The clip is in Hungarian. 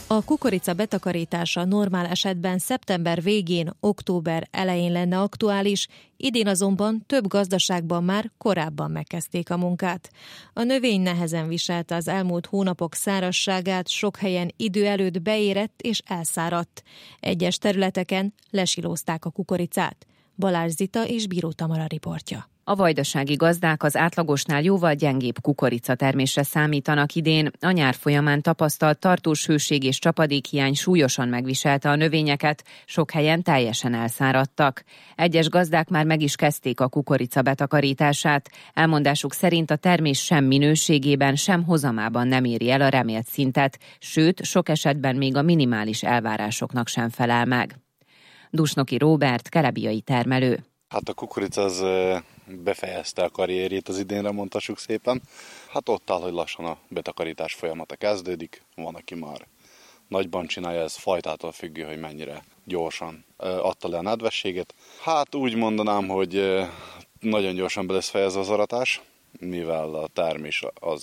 A kukorica betakarítása normál esetben szeptember végén, október elején lenne aktuális, idén azonban több gazdaságban már korábban megkezdték a munkát. A növény nehezen viselte az elmúlt hónapok szárazságát, sok helyen idő előtt beérett és elszáradt. Egyes területeken lesilózták a kukoricát. Balázs Zita és Bíró Tamara riportja. A vajdasági gazdák az átlagosnál jóval gyengébb kukoricatermésre számítanak idén. A nyár folyamán tapasztalt tartós hőség és csapadékhiány súlyosan megviselte a növényeket, sok helyen teljesen elszáradtak. Egyes gazdák már meg is kezdték a kukorica betakarítását. Elmondásuk szerint a termés sem minőségében, sem hozamában nem éri el a remélt szintet, sőt, sok esetben még a minimális elvárásoknak sem felel meg. Dusnoki Róbert, kelebiai termelő. Hát a kukorica az befejezte a karrierjét az idénre, mondhassuk szépen. Hát ott áll, hogy lassan a betakarítás folyamata kezdődik. Van, aki már nagyban csinálja, ez fajtától függő, hogy mennyire gyorsan adta le a nedvességet. Hát úgy mondanám, hogy nagyon gyorsan be lesz fejezve az aratás, mivel a termés az